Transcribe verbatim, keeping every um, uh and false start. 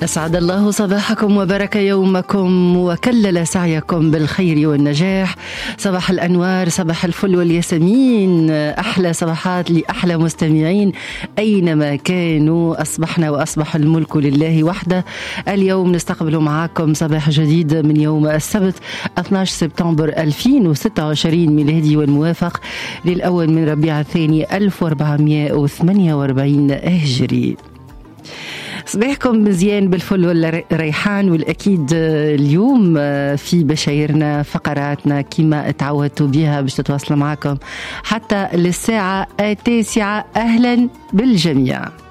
أسعد الله صباحكم وبارك يومكم وكلل سعيكم بالخير والنجاح. صباح الأنوار، صباح الفل والياسمين، أحلى صباحات لأحلى مستمعين أينما كانوا. أصبحنا وأصبح الملك لله وحده. اليوم نستقبل معاكم صباح جديد من يوم السبت اثني عشر سبتمبر ألفين وستة وعشرين ميلادي، والموافق للأول من ربيع الثاني ألف وأربعمائة وثمانية وأربعين هجري. صباحكم مزيان بالفل والريحان، والأكيد اليوم في بشايرنا فقراتنا كما تعودتوا بها باش تتواصلوا معكم حتى للساعة التاسعة. أهلا بالجميع.